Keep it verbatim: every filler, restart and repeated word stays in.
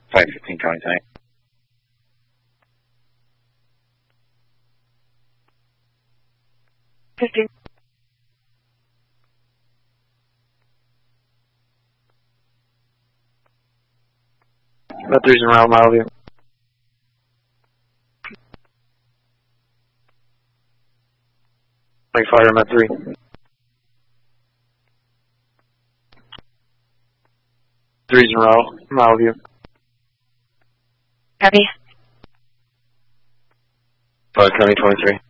five fifteen County Tank. fifteen. Met three's en route, mile view. Make fire, Met three. Three's en route, mile view. Copy. five County twenty-three.